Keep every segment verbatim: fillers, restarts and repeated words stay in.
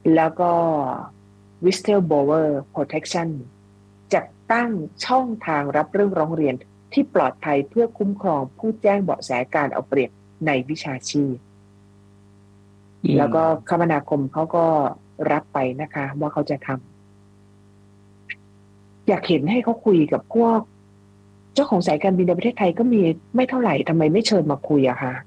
แล้วก็ whistleblower protection จัดตั้งช่องทางรับเรื่องร้องเรียนที่ปลอดภัยเพื่อคุ้มครองผู้แจ้งเบาะแสการเอาเปรียบในวิชาชีพแล้วก็คมนาคมเขาก็รับไปนะคะว่าเขาจะทำอยากเห็นให้เขาคุยกับพวกเจ้าของสายการบินในประเทศไทยก็มีไม่เท่าไหร่ทำไมไม่เชิญมาคุยอะคะ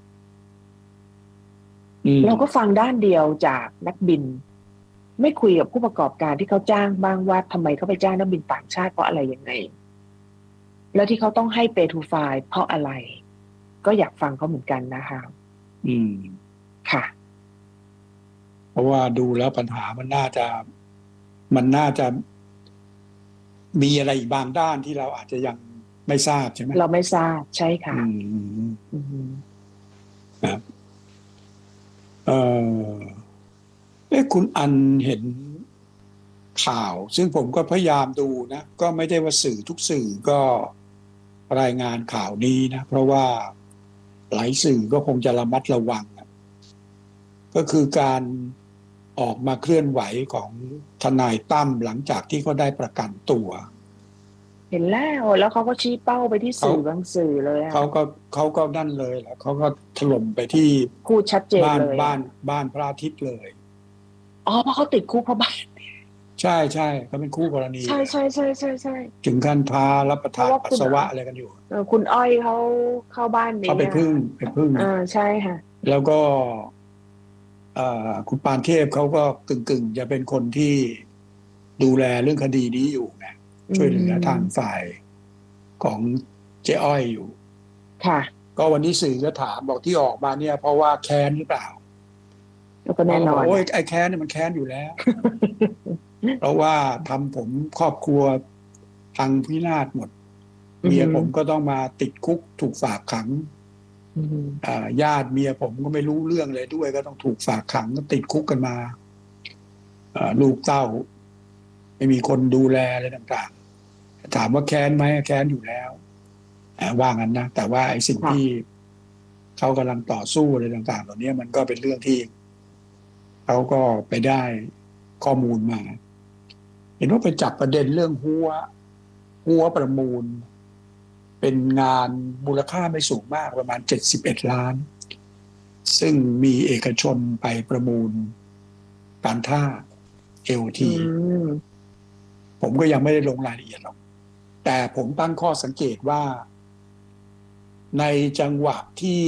เราก็ฟังด้านเดียวจากนักบินไม่คุยกับผู้ประกอบการที่เขาจ้างบ้างว่าทำไมเขาไปจ้างนักบินต่างชาติเพราะอะไรยังไงแล้วที่เขาต้องให้ pay to fly เพราะอะไรก็อยากฟังเขาเหมือนกันนะคะอืมค่ะเพราะว่าดูแล้วปัญหามันน่าจะมันน่าจะมีอะไรอีกบางด้านที่เราอาจจะยังไม่ทราบใช่ไหมเราไม่ทราบใช่ค่ะอืมอืมครับเออเอ๊ะคุณอันเห็นข่าวซึ่งผมก็พยายามดูนะก็ไม่ได้ว่าสื่อทุกสื่อก็รายงานข่าวนี้นะเพราะว่าหลายสื่อก็คงจะระมัดระวังนะก็คือการออกมาเคลื่อนไหวของทนายตั้มหลังจากที่เขาได้ประกันตัวเห็นแล้วแล้วเขาก็ชี้เป้าไปที่สื่อบางสื่อเลยเขาก็เขาก็นั่นเลยแหละเขาก็ถล่มไปที่พูดชัดเจนบ้านเลยบ้านบ้านพระอาทิตย์เลยอ๋อเพราะเขาติดคุกเพราะบ้านใช่ใช่เขาเป็นคู่กรณีใช่ใช่ใช่ใช่ใช่ถึงขั้นพารับประทานปัสสาวะอะไรกันอยู่คุณอ้อยเขาเข้าบ้านนี้เขาไปพึ่งไปพึ่งอ่าใช่ค่ะแล้วก็คุณปานเทพเขาก็กึ่งกึ่งจะเป็นคนที่ดูแลเรื่องคดีนี้อยู่ไงช่วยเหลือทางฝ่ายของเจ๊อ้อยอยู่ค่ะก็วันนี้สื่อก็ถามบอกที่ออกมาเนี่ยเพราะว่าแค้นหรือเปล่าแล้วก็แน่นอนโอ้ยไอ้แค้นเนี่ยมันแค้นอยู่แล้ว เพราะว่าทำผมครอบครัวพังพินาศหมดเมียผมก็ต้องมาติดคุกถูกฝากขังญาติเมียผมก็ไม่รู้เรื่องเลยด้วยก็ต้องถูกฝากขังก็ติดคุกกันมาลูกเต้าไม่มีคนดูแลอะไรต่างๆถามว่าแค้นไหมแค้นอยู่แล้วว่างั้นนะแต่ว่าไอ้สิ่งที่เขากำลังต่อสู้อะไรต่างๆเหล่านี้มันก็เป็นเรื่องที่เขาก็ไปได้ข้อมูลมาเห็นว่าไปจับประเด็นเรื่องหัวหัวประมูลเป็นงานมูลค่าไม่สูงมากประมาณเจ็ดสิบเอ็ดล้านซึ่งมีเอกชนไปประมูลการท่า เอ โอ ที ผมก็ยังไม่ได้ลงรายละเอียดหรอกแต่ผมตั้งข้อสังเกตว่าในจังหวะที่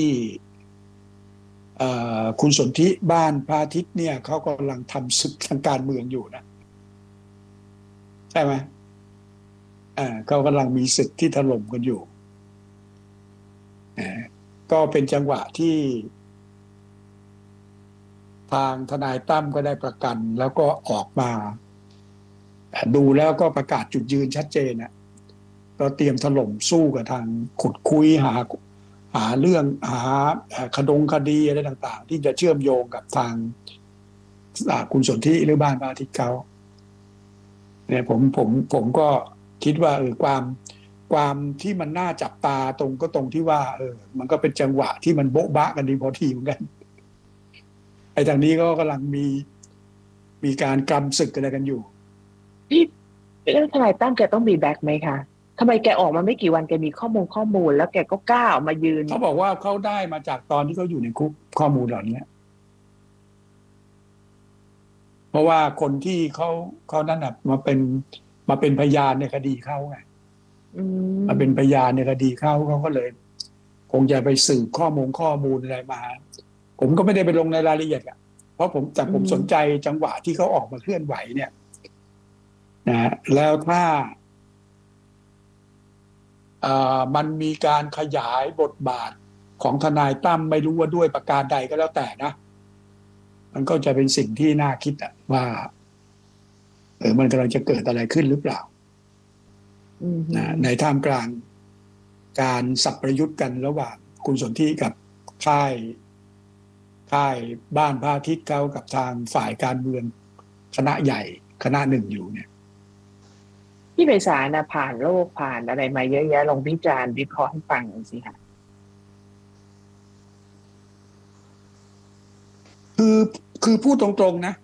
คุณสนธิบ้านพระอาทิตย์เนี่ยเขากำลังทำศึกทางการเมืองอยู่นะใช่ไหมอ่าเขากำลังมีศึกที่ถล่มกันอยู่อ่าก็เป็นจังหวะที่ทางทนายตั้มก็ได้ประกันแล้วก็ออกมาดูแล้วก็ประกาศจุดยืนชัดเจนนะก็เตรียมถล่มสู้กับทางขุดคุยหาหาเรื่องหาคดงคดีอะไรต่างๆที่จะเชื่อมโยงกับทางคุณสนธิหรือบ้านพระอาทิตย์เขาเนี่ยผมผมผมก็คิดว่าเออความความที่มันน่าจับตาตรงก็ตรงที่ว่าเออมันก็เป็นจังหวะที่มันโบ๊ะบะกันดีพอทีเหมือนกันไอ้ทางนี้ก็กำลังมีมีการกำศึกอะไรกันอยู่พี่เรื่องทนายตั้มแกต้องมีแบ็คไหมคะทำไมแกออกมาไม่กี่วันแกมีข้อมูลข้อมูลแล้วแกก็กล้าออกมายืนเขาบอกว่าเขาได้มาจากตอนที่เขาอยู่ในคุกข้อมูลเหล่านี้เพราะว่าคนที่เขาเขานั่นน่ะมาเป็นมาเป็นพยานในคดีเขาไงมาเป็นพยานในคดีเขาเขาก็เลยคงจะไปสืบข้อมูลข้อมูลอะไรมาผมก็ไม่ได้ไปลงในรายละเอียดอ่ะเพราะผมแต่ผมสนใจจังหวะที่เขาออกมาเคลื่อนไหวเนี่ยนะแล้วถ้ามันมีการขยายบทบาทของทนายตั้มไม่รู้ว่าด้วยประการใดก็แล้วแต่นะมันก็จะเป็นสิ่งที่น่าคิดอะว่าเออมันกำลังจะเกิดอะไรขึ้นหรือเปล่านะในท่ามกลางการสับประยุทธ์กันระหว่างคุณสนธิกับค่ายค่ายบ้านพระอาทิตย์เขากับทางฝ่ายการเมืองคณะใหญ่คณะหนึ่งอยู่เนี่ยพี่ไพศาลนะผ่านโลกผ่านอะไรมาเยอะแยะลองวิจารณ์วิเคราะห์ให้ฟังสิค่ะคือคือพูดตรงๆนะ